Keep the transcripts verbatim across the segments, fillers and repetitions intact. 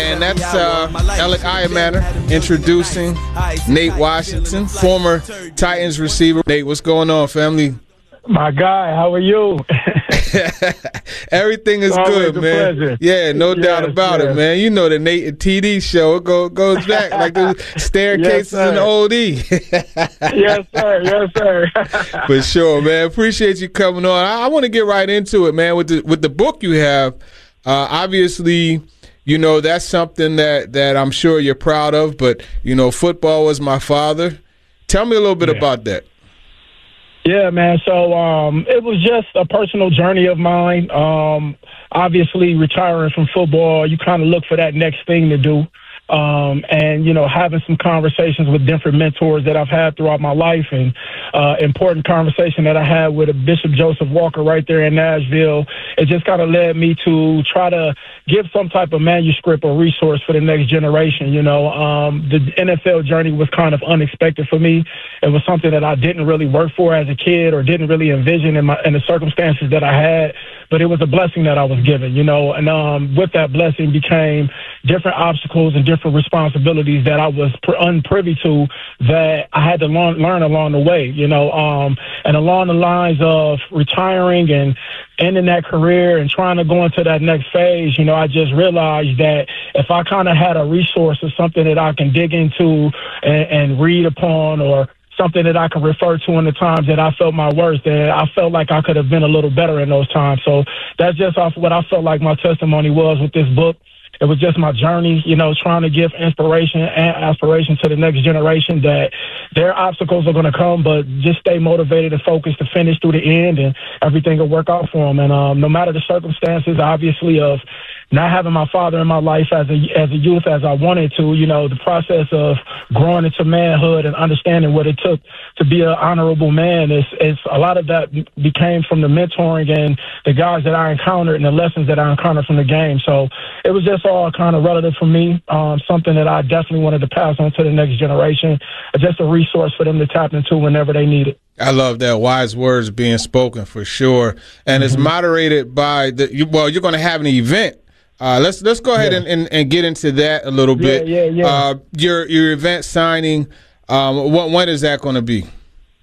And that's uh, Alec Ironmatter introducing Nate Washington, former Titans receiver. Nate, what's going on, family? My guy, how are you? Everything is good, man. Pleasure. Yeah, no yes, doubt about yes. it, man. You know the Nate and T D show. It go, goes back like the staircases yes, in the O D. Yes, sir. Yes, sir. For sure, man. Appreciate you coming on. I, I want to get right into it, man. With the with the book you have, uh, obviously, you know, that's something that, that I'm sure you're proud of. But, you know, football was my father. Tell me a little bit yeah. about that. Yeah, man. So um, it was just a personal journey of mine. Um, obviously, retiring from football, you kind of look for that next thing to do. Um, and, you know, having some conversations with different mentors that I've had throughout my life, and uh, important conversation that I had with a Bishop Joseph Walker right there in Nashville, it just kind of led me to try to give some type of manuscript or resource for the next generation. You know, um, the N F L journey was kind of unexpected for me. It was something that I didn't really work for as a kid or didn't really envision in my in the circumstances that I had, but it was a blessing that I was given, you know, and um, with that blessing became different obstacles and different responsibilities that I was pr- unprivy to that I had to learn, learn along the way, you know, um, and along the lines of retiring and ending that career and trying to go into that next phase, you know, I just realized that if I kind of had a resource or something that I can dig into and, and read upon, or something that I can refer to in the times that I felt my worst, and I felt like I could have been a little better in those times. So that's just off what I felt like my testimony was with this book. It was just my journey, you know, trying to give inspiration and aspiration to the next generation that their obstacles are going to come, but just stay motivated and focused to finish through the end, and everything will work out for them. And um, no matter the circumstances, obviously, of not having my father in my life as a as a youth as I wanted to, you know, the process of growing into manhood and understanding what it took to be an honorable man is, is a lot of that became from the mentoring and the guys that I encountered and the lessons that I encountered from the game. So it was just all kind of relative for me, um, something that I definitely wanted to pass on to the next generation, just a resource for them to tap into whenever they need it. I love that. Wise words being spoken, for sure. And mm-hmm. it's moderated by the, well, you're going to have an event. Uh, let's let's go ahead yeah. and, and, and get into that a little bit. Yeah, yeah, yeah. Uh, your your event signing, um, what, when is that going to be?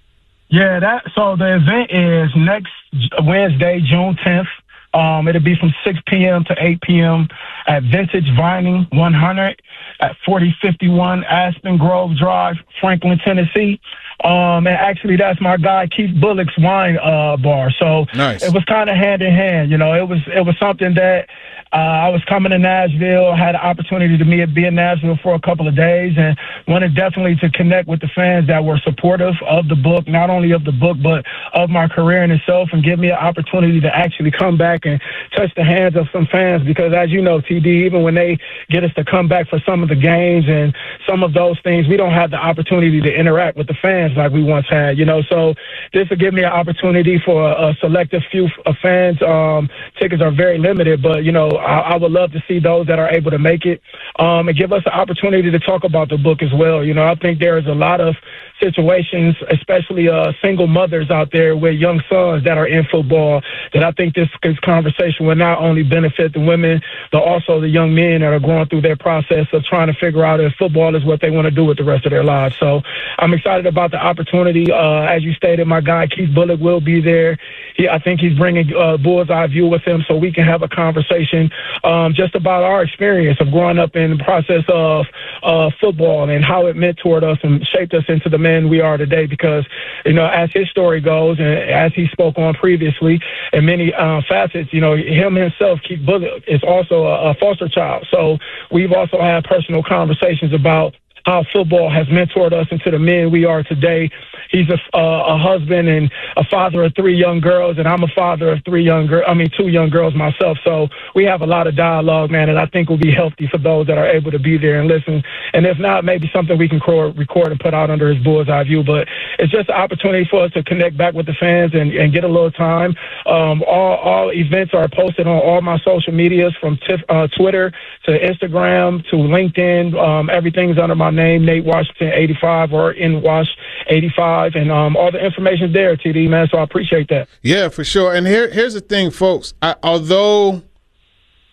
Yeah, that so the event is next Wednesday, June tenth. Um, it'll be from six p.m. to eight p.m. at Vintage Vining one hundred at forty fifty-one Aspen Grove Drive, Franklin, Tennessee. Um, and actually, that's my guy Keith Bullock's wine uh, bar. So nice. It was kind of hand in hand. You know, it was it was something that uh, I was coming to Nashville, had an opportunity to me be in Nashville for a couple of days, and wanted definitely to connect with the fans that were supportive of the book, not only of the book but of my career in itself, and give me an opportunity to actually come back and touch the hands of some fans. Because as you know, T D, even when they get us to come back for some of the games and some of those things, we don't have the opportunity to interact with the fans like we once had, you know. So this will give me an opportunity for a, a selective few of fans. Um, tickets are very limited, but, you know, I, I would love to see those that are able to make it, um, and give us an opportunity to talk about the book as well. You know, I think there is a lot of situations, especially uh, single mothers out there with young sons that are in football, that I think this, this conversation will not only benefit the women, but also the young men that are going through their process of trying to figure out if football is what they want to do with the rest of their lives. So I'm excited about the opportunity. Uh, as you stated, my guy Keith Bullock will be there. He, I think he's bringing uh, Bullseye View with him so we can have a conversation um, just about our experience of growing up in the process of uh, football and how it mentored us and shaped us into the men we are today. Because, you know, as his story goes and as he spoke on previously in many uh, facets, you know, him himself, Keith Bullock, is also a, a foster child. So we've also had personal conversations about how football has mentored us into the men we are today. He's a, uh, a husband and a father of three young girls, and I'm a father of three young girls. I mean, two young girls myself. So we have a lot of dialogue, man, and I think will be healthy for those that are able to be there and listen. And if not, maybe something we can record and put out under his Bullseye View. But it's just an opportunity for us to connect back with the fans and, and get a little time. Um, all, all events are posted on all my social medias, from tif- uh, Twitter to Instagram to LinkedIn. Um, everything's under my name, Nate Washington eighty-five, or N Wash eighty-five, and um, all the information's there, T D, man. So I appreciate that. Yeah, for sure. And here, here's the thing, folks. I, although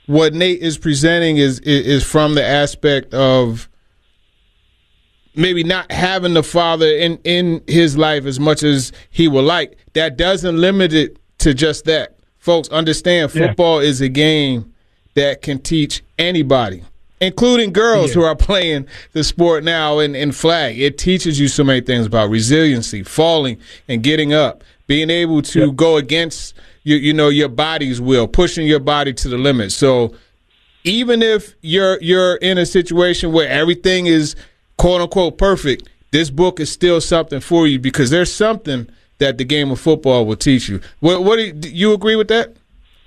what Nate is presenting is, is is from the aspect of maybe not having the father in, in his life as much as he would like. That doesn't limit it to just that. Folks, understand football yeah. is a game that can teach anybody, including girls yeah. who are playing the sport now in, in flag. It teaches you so many things about resiliency, falling and getting up, being able to yeah. go against you, you know, your body's will, pushing your body to the limit. So even if you're you're in a situation where everything is quote unquote perfect, this book is still something for you because there's something that the game of football will teach you. What, what do you, do you agree with that?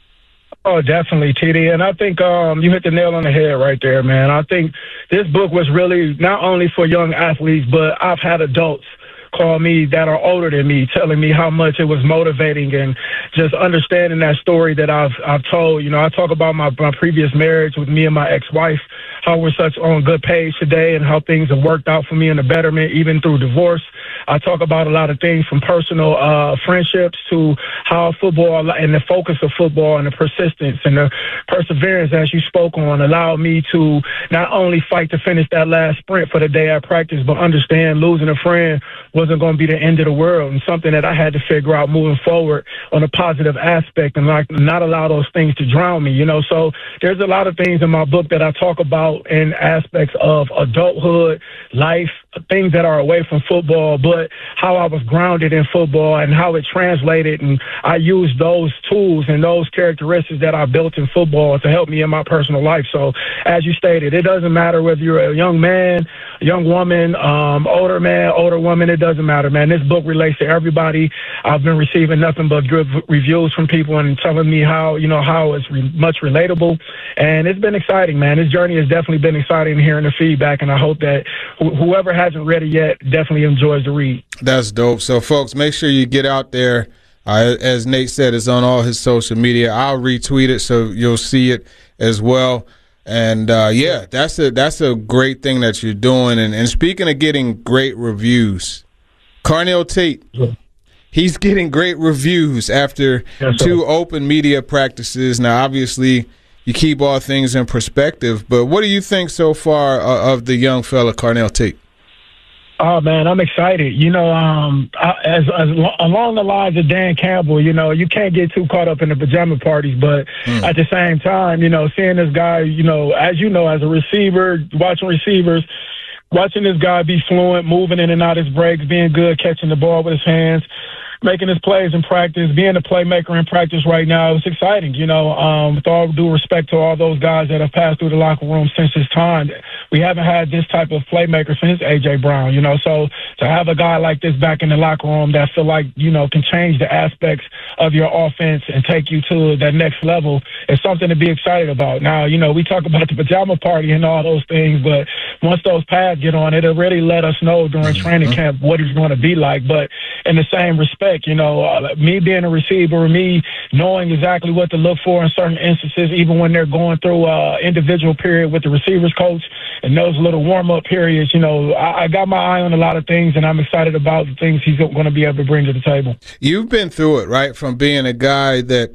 Oh, definitely, T D. And I think um, you hit the nail on the head right there, man. I think this book was really not only for young athletes, but I've had adults call me that are older than me, telling me how much it was motivating and just understanding that story that I've I've told. You know, I talk about my, my previous marriage with me and my ex-wife, how we're such on good page today and how things have worked out for me in the betterment, even through divorce. I talk about a lot of things from personal uh, friendships to how football and the focus of football and the persistence and the perseverance, as you spoke on, allowed me to not only fight to finish that last sprint for the day at practice, but understand losing a friend wasn't going to be the end of the world and something that I had to figure out moving forward on a positive aspect and like not allow those things to drown me, you know. So there's a lot of things in my book that I talk about in aspects of adulthood, life, things that are away from football, but how I was grounded in football and how it translated. And I used those tools and those characteristics that I built in football to help me in my personal life. So as you stated, it doesn't matter whether you're a young man, a young woman, um, older man, older woman, it doesn't matter, man. This book relates to everybody. I've been receiving nothing but good reviews from people and telling me how, you know, how it's re- much relatable. And it's been exciting, man. This journey has definitely been exciting hearing the feedback. And I hope that wh- whoever hasn't read it yet definitely enjoys the read. That's dope. So, folks, make sure you get out there. Uh, as Nate said, it's on all his social media. I'll retweet it so you'll see it as well. And, uh, yeah, that's a that's a great thing that you're doing. And, and speaking of getting great reviews, Carnell Tate, yeah. he's getting great reviews after yes, two open media practices. Now, obviously, you keep all things in perspective, but what do you think so far uh, of the young fella, Carnell Tate? Oh, man, I'm excited. You know, um, I, as, as along the lines of Dan Campbell, you know, you can't get too caught up in the pajama parties, but mm. at the same time, you know, seeing this guy, you know, as you know, as a receiver, watching receivers, watching this guy be fluent, moving in and out his breaks, being good, catching the ball with his hands, making his plays in practice, being a playmaker in practice right now, it's exciting. You know, um, with all due respect to all those guys that have passed through the locker room since his time, we haven't had this type of playmaker since A J. Brown, you know. So to have a guy like this back in the locker room that feel like, you know, can change the aspects of your offense and take you to that next level is something to be excited about. Now, you know, we talk about the pajama party and all those things, but once those pads get on, it'll really let us know during training camp what he's going to be like. But in the same respect, you know, uh, me being a receiver, me knowing exactly what to look for in certain instances, even when they're going through uh individual period with the receivers coach and those little warm-up periods, you know, I, I got my eye on a lot of things, and I'm excited about the things he's going to be able to bring to the table. You've been through it, right, from being a guy that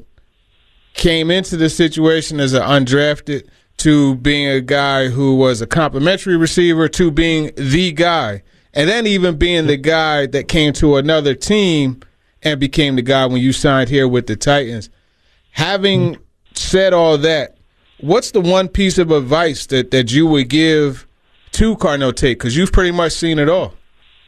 came into the situation as an undrafted to being a guy who was a complimentary receiver to being the guy. And then even being the guy that came to another team and became the guy when you signed here with the Titans. Having said all that, what's the one piece of advice that, that you would give to Carnell Tate? Because you've pretty much seen it all.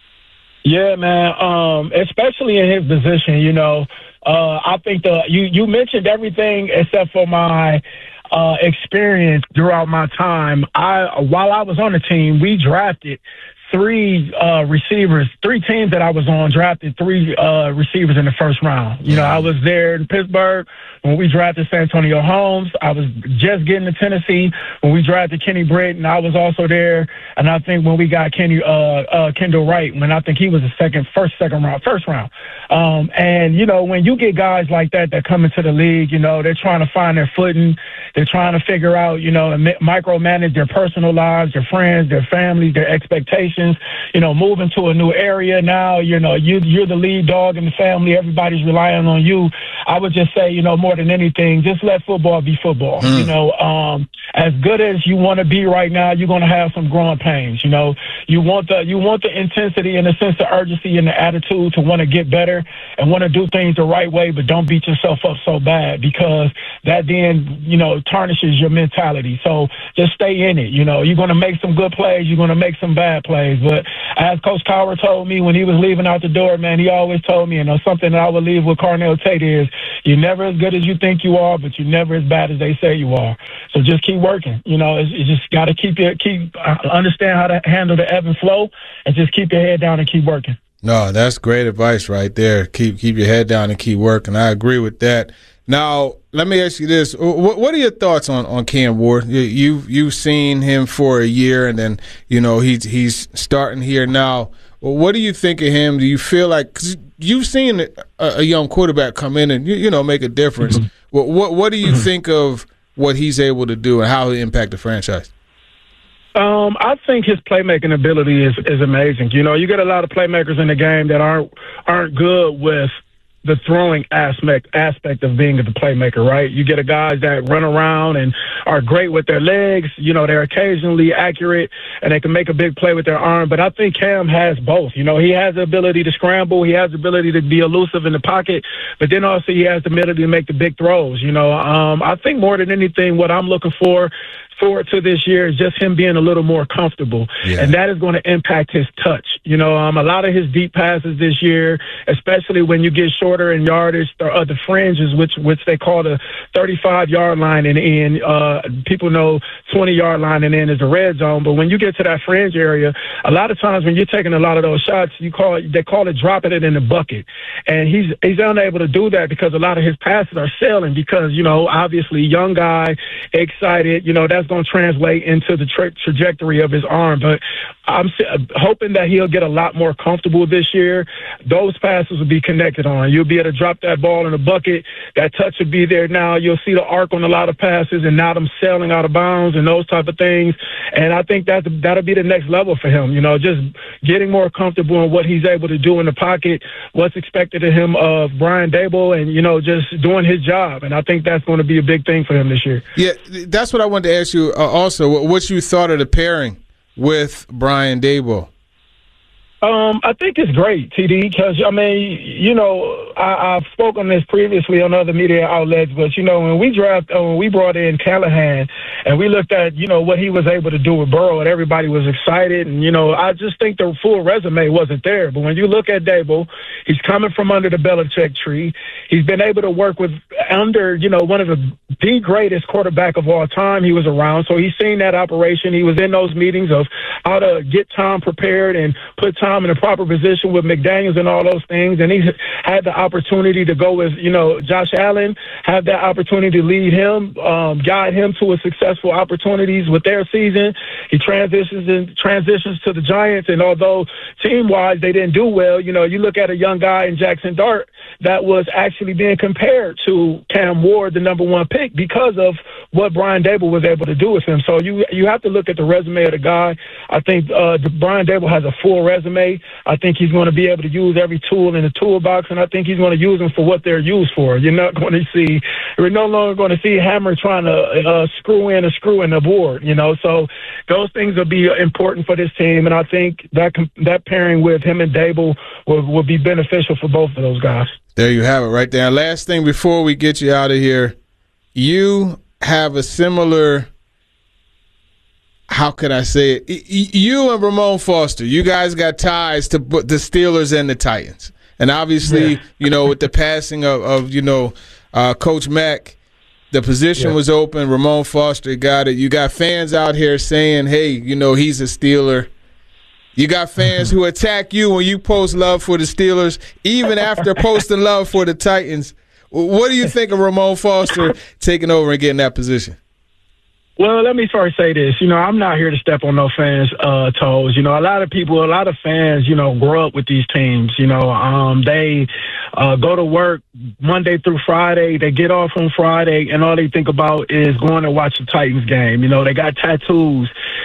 Yeah, man, um, especially in his position, you know. Uh, I think the you, you mentioned everything except for my uh, experience throughout my time. I While I was on the team, we drafted three uh, receivers, three teams that I was on drafted three uh, receivers in the first round. You know, I was there in Pittsburgh when we drafted Santonio Holmes. I was just getting to Tennessee when we drafted Kenny Britt, and I was also there. And I think when we got Kenny uh, uh, Kendall Wright, when I think he was the second, first, second round, first round. Um, and you know, when you get guys like that that come into the league, you know, they're trying to find their footing. They're trying to figure out, you know, and micromanage their personal lives, their friends, their families, their expectations. expectations, you know, moving to a new area now, you know, you, you're the lead dog in the family. Everybody's relying on you. I would just say, you know, more than anything, just let football be football. Mm. You know, um, as good as you want to be right now, you're going to have some growing pains. You know, you want the you want the intensity and the sense of urgency and the attitude to want to get better and want to do things the right way, but don't beat yourself up so bad, because that then, you know, tarnishes your mentality. So just stay in it. You know, you're going to make some good plays, you're going to make some bad plays. But as Coach Cowher told me when he was leaving out the door, man, he always told me, and you know, something that I would leave with Carnell Tate is, you're never as good as you think you are, but you're never as bad as they say you are. So just keep working. You know, it's, you just got to keep it, keep uh, understand how to handle the ebb and flow, and just keep your head down and keep working. No, that's great advice right there. Keep keep your head down and keep working. I agree with that. Now, let me ask you this: what, what are your thoughts on, on Cam Ward? You, you've you've seen him for a year, and then you know he's he's starting here now. Well, what do you think of him? Do you feel like, cause you've seen a, a young quarterback come in and you, you know make a difference? Mm-hmm. What, what what do you mm-hmm. think of what he's able to do and how he impact the franchise? Um, I think his playmaking ability is, is amazing. You know, you get a lot of playmakers in the game that aren't aren't good with the throwing aspect aspect of being the playmaker, right? You get a guys that run around and are great with their legs. You know, they're occasionally accurate and they can make a big play with their arm. But I think Cam has both. You know, he has the ability to scramble. He has the ability to be elusive in the pocket. But then also he has the ability to make the big throws. You know, um, I think more than anything, what I'm looking for forward to this year is just him being a little more comfortable. Yeah. And that is going to impact his touch. You know, um, a lot of his deep passes this year, especially when you get shorter in yardage, or uh, the fringes, which which they call the thirty-five yard line and in. Uh, people know twenty yard line and in is the red zone. But when you get to that fringe area, a lot of times when you're taking a lot of those shots, you call it, they call it dropping it in the bucket. And he's he's unable to do that because a lot of his passes are sailing because, you know, obviously young guy, excited, you know, that's going to translate into the tra- trajectory of his arm. But I'm hoping that he'll get a lot more comfortable this year. Those passes will be connected on. You'll be able to drop that ball in the bucket. That touch will be there now. You'll see the arc on a lot of passes and not them sailing out of bounds and those type of things. And I think that that'll be the next level for him. You know, just getting more comfortable in what he's able to do in the pocket, what's expected of him of Brian Daboll, and, you know, just doing his job. And I think that's going to be a big thing for him this year. Yeah, that's what I wanted to ask you. Uh, also, what you thought of the pairing with Brian Daboll? Um, I think it's great, T D, because, I mean, you know, I, I've spoken this previously on other media outlets, but, you know, when we draft, uh, when we brought in Callahan and we looked at, you know, what he was able to do with Burrow, and everybody was excited. And, you know, I just think the full resume wasn't there. But when you look at Daboll, he's coming from under the Belichick tree. He's been able to work with under, you know, one of the, the greatest quarterback of all time he was around. So he's seen that operation. He was in those meetings of how to get Tom prepared and put Tom in a proper position with McDaniels and all those things. And he's had the opportunity to go with, you know, Josh Allen, have that opportunity to lead him, um, guide him to a successful opportunities with their season. He transitions and transitions to the Giants. And although team-wise they didn't do well, you know, you look at a young guy in Jackson Dart that was actually being compared to Cam Ward, the number one pick, because of what Brian Daboll was able to do with him. So you you have to look at the resume of the guy. I think uh, Brian Daboll has a full resume. I think he's going to be able to use every tool in the toolbox, and I think he's going to use them for what they're used for. You're not going to see, we're no longer going to see Hammer trying to uh, screw in a screw in the board, you know. So those things will be important for this team, and I think that that pairing with him and Daboll will, will be beneficial for both of those guys. There you have it right there. Last thing before we get you out of here, you have a similar, how could I say it? You and Ramon Foster, you guys got ties to the Steelers and the Titans. And obviously, yeah. you know, with the passing of, of you know, uh, Coach Mack, the position yeah. was open. Ramon Foster got it. You got fans out here saying, hey, you know, he's a Steeler. You got fans who attack you when you post love for the Steelers, even after posting love for the Titans. What do you think of Ramon Foster taking over and getting that position? Well, let me first say this. You know, I'm not here to step on no fans' uh, toes. You know, a lot of people, a lot of fans, you know, grow up with these teams. You know, um, they uh, go to work Monday through Friday. They get off on Friday, and all they think about is going to watch the Titans game. You know, they got tattoos.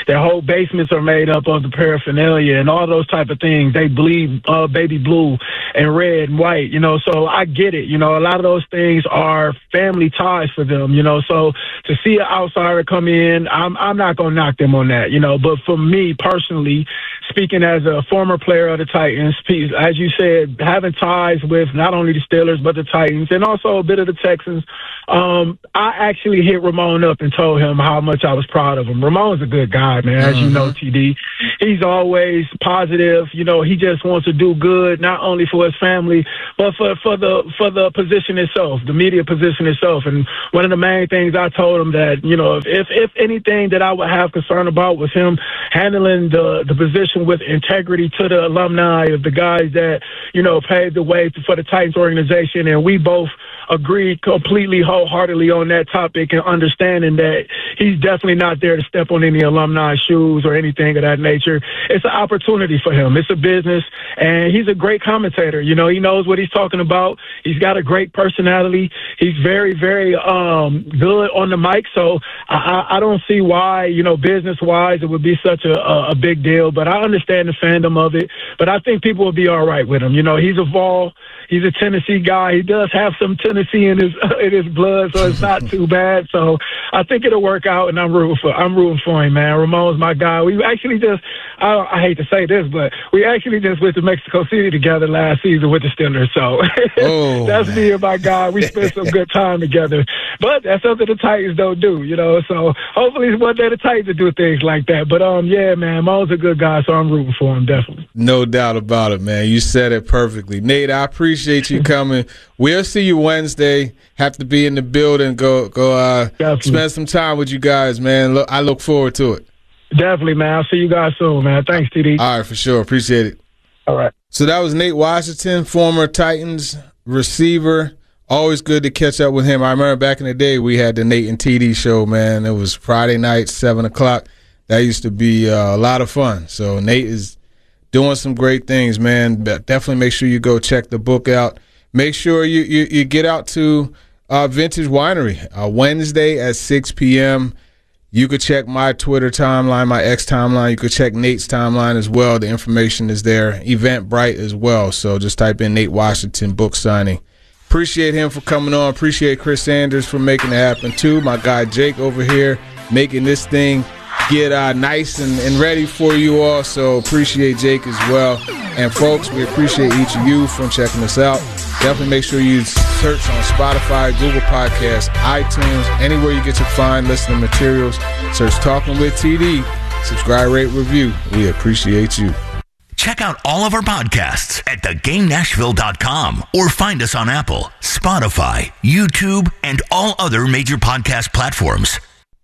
their whole basements are made up of the paraphernalia and all those type of things. They bleed uh, baby blue and red and white, you know, so I get it. You know, a lot of those things are family ties for them, you know, so to see an outsider come in, I'm, I'm not going to knock them on that, you know, but for me personally, speaking as a former player of the Titans, as you said, having ties with not only the Steelers but the Titans and also a bit of the Texans, um, I actually hit Ramon up and told him how much I was proud of him. Ramon's a good guy, man, as mm-hmm. you know, T D. He's always positive. You know, he just wants to do good, not only for his family, but for, for the for the position itself, the media position itself. And one of the main things I told him that, you know, if if anything that I would have concern about was him handling the, the position with integrity to the alumni of the guys that, you know, paved the way for the Titans organization. And we both agreed completely wholeheartedly on that topic and understanding that he's definitely not there to step on any alumni shoes or anything of that nature. It's an opportunity for him. It's a business, and he's a great commentator. You know, he knows what he's talking about. He's got a great personality. He's very, very um, good on the mic. So I, I don't see why, you know, business-wise it would be such a, a big deal. But I understand the fandom of it. But I think people will be all right with him. You know, he's a Vol. He's a Tennessee guy. He does have some Tennessee in his in his blood, so it's not too bad. So I think it'll work out, and I'm rooting for I'm rooting for him, man. Ramon's my guy. We actually just I, I hate to say this, but we actually just went to Mexico City together last season with the Steelers. So oh, that's man. me and my guy. We spent some good time together. But that's something the Titans don't do, you know. So hopefully one day the Titans will do things like that. But um, yeah, man, Mo's a good guy, so I'm rooting for him definitely. No doubt about it, man. You said it perfectly, Nate. I appreciate you coming. We'll see you Wednesday. Have to be in the building. Go, go. Uh, spend some time with you guys, man. Look, I look forward to it. Definitely, man. I'll see you guys soon, man. Thanks, T D. All right, for sure. Appreciate it. All right. So that was Nate Washington, former Titans receiver. Always good to catch up with him. I remember back in the day we had the Nate and T D show, man. It was Friday night, seven o'clock. That used to be uh, a lot of fun. So Nate is doing some great things, man. But definitely make sure you go check the book out. Make sure you, you, you get out to uh, Vintage Winery uh, Wednesday at six p.m. You could check my Twitter timeline, my X timeline. You could check Nate's timeline as well. The information is there. Eventbrite as well. So just type in Nate Washington book signing. Appreciate him for coming on. Appreciate Chris Sanders for making it happen, too. My guy Jake over here making this thing get uh, nice and, and ready for you all. So appreciate Jake as well. And, folks, we appreciate each of you for checking us out. Definitely make sure you search on Spotify, Google Podcasts, iTunes, anywhere you get your fine listening materials. Search Talking with T D. Subscribe, rate, review. We appreciate you. Check out all of our podcasts at the game nashville dot com or find us on Apple, Spotify, YouTube, and all other major podcast platforms.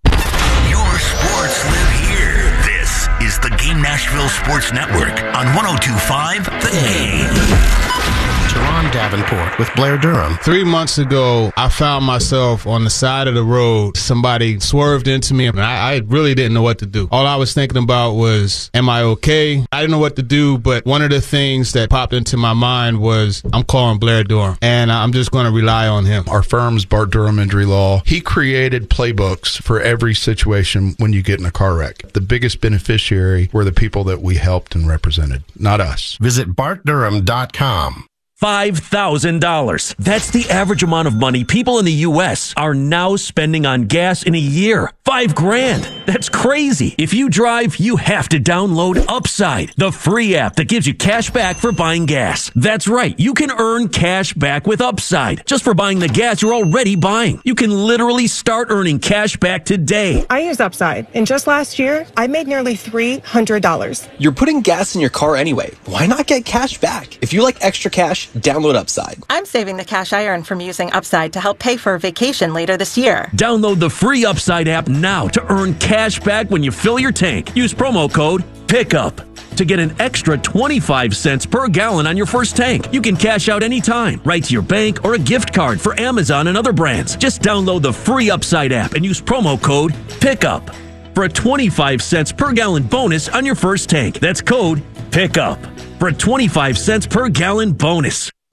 Your sports live here. This is the Game Nashville Sports Network on one oh two point five The Game. Jerron Davenport with Blair Durham. Three months ago, I found myself on the side of the road. Somebody swerved into me, and I, I really didn't know what to do. All I was thinking about was, am I okay? I didn't know what to do, but one of the things that popped into my mind was, I'm calling Blair Durham, and I'm just going to rely on him. Our firm's Bart Durham Injury Law. He created playbooks for every situation when you get in a car wreck. The biggest beneficiary were the people that we helped and represented, not us. Visit bart durham dot com. five thousand dollars. That's the average amount of money people in the U S are now spending on gas in a year. Five grand. That's crazy. If you drive, you have to download Upside, the free app that gives you cash back for buying gas. That's right. You can earn cash back with Upside just for buying the gas you're already buying. You can literally start earning cash back today. I use Upside, and just last year, I made nearly three hundred dollars. You're putting gas in your car anyway. Why not get cash back? If you like extra cash, download Upside. I'm saving the cash I earn from using Upside to help pay for a vacation later this year. Download the free Upside app now to earn cash back when you fill your tank. Use promo code PICKUP to get an extra twenty-five cents per gallon on your first tank. You can cash out anytime, right to your bank or a gift card for Amazon and other brands. Just download the free Upside app and use promo code PICKUP for a twenty-five cents per gallon bonus on your first tank. That's code PICKUP for a twenty-five cents per gallon bonus.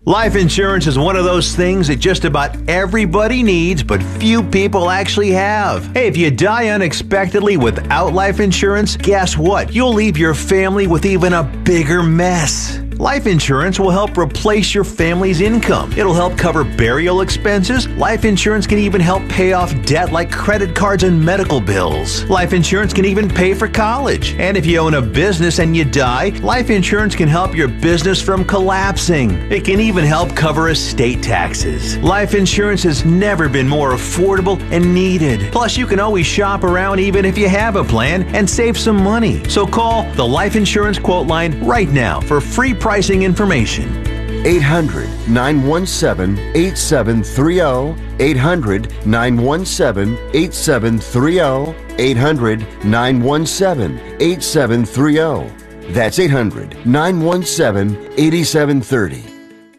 Life insurance is one of those things that just about everybody needs, but few people actually have. Hey, if you die unexpectedly without life insurance, guess what? You'll leave your family with even a bigger mess. Life insurance will help replace your family's income. It'll help cover burial expenses. Life insurance can even help pay off debt like credit cards and medical bills. Life insurance can even pay for college. And if you own a business and you die, life insurance can help your business from collapsing. It can even help cover estate taxes. Life insurance has never been more affordable and needed. Plus, you can always shop around even if you have a plan and save some money. So call the Life Insurance Quote Line right now for free pricing information. eight hundred, nine one seven, eight seven three zero. eight hundred, nine one seven, eight seven three zero. eight hundred, nine one seven, eight seven three zero. That's eight hundred, nine one seven, eight seven three zero.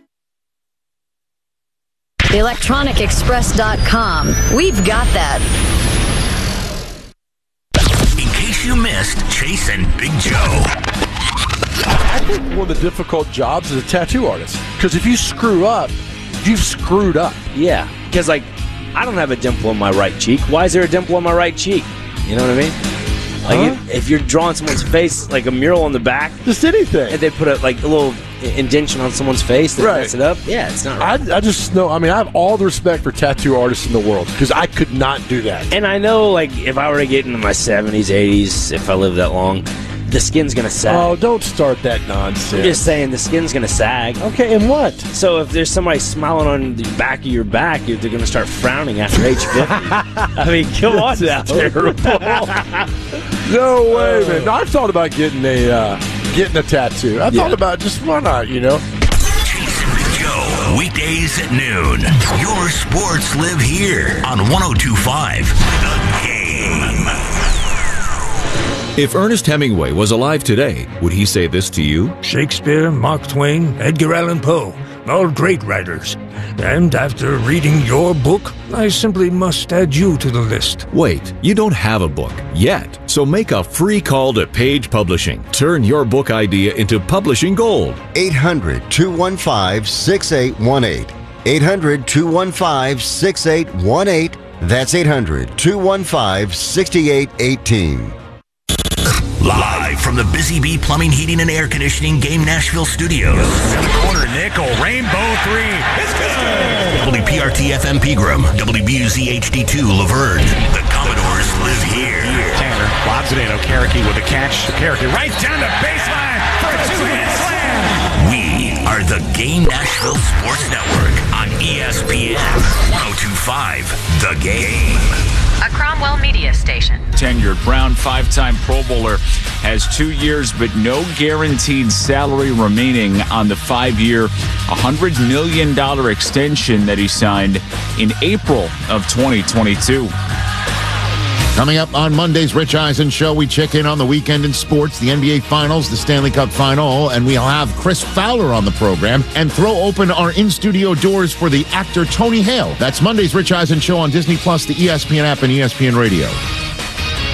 the electronic express dot com. We've got that. In case you missed Chase and Big Joe. I think one of the difficult jobs is a tattoo artist. Because if you screw up, you've screwed up. Yeah, because, like, I don't have a dimple in my right cheek. Why is there a dimple in my right cheek? You know what I mean? Like, Huh? if, if you're drawing someone's face, like a mural on the back. Just anything. And they put a, like, a little indentation on someone's face that Right. mess it up. Yeah, it's not right. I, I just know, I mean, I have all the respect for tattoo artists in the world. Because I could not do that. And I know, like, if I were to get into my seventies, eighties, if I live that long, the skin's going to sag. Oh, don't start that nonsense. I'm just saying the skin's going to sag. Okay, and what? So if there's somebody smiling on the back of your back, they're going to start frowning after age fifty. I mean, come on now. Terrible. No way, man. No, I've thought about getting a uh, getting a tattoo. I thought Yeah. about just why not, you know? Chase and Big Joe, weekdays at noon. Your sports live here on one oh two point five The Game. If Ernest Hemingway was alive today, would he say this to you? Shakespeare, Mark Twain, Edgar Allan Poe, all great writers. And after reading your book, I simply must add you to the list. Wait, you don't have a book yet, so make a free call to Page Publishing. Turn your book idea into publishing gold. eight hundred, two one five, six eight one eight. eight hundred, two one five, six eight one eight. That's eight hundred, two one five, six eight one eight. Live from the Busy Bee Plumbing, Heating, and Air Conditioning Game Nashville Studios. Corner nickel, rainbow three. It's good. W P R T F M Pegram, W B U Z H D two Laverne. The Commodores live here. Tanner lobs it in. Okereke with a catch. Okereke right down the baseline for a two-hit slam. We are the Game Nashville Sports Network on E S P N one oh two point five The Game. A Cromwell media station. Tenured Brown, five-time Pro Bowler, has two years but no guaranteed salary remaining on the five-year, one hundred million dollars extension that he signed in April of twenty twenty-two. Coming up on Monday's Rich Eisen Show, we check in on the weekend in sports, the N B A Finals, the Stanley Cup Final, and we'll have Chris Fowler on the program and throw open our in-studio doors for the actor Tony Hale. That's Monday's Rich Eisen Show on Disney Plus, the E S P N app, and E S P N Radio.